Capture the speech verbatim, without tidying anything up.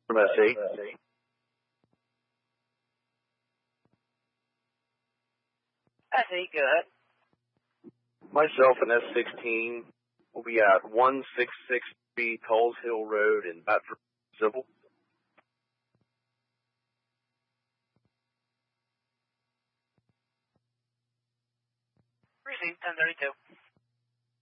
from S E. S E, good. Myself and S sixteen will be at one six six three Tulls Hill Road in Batford Civil. Received ten thirty-two.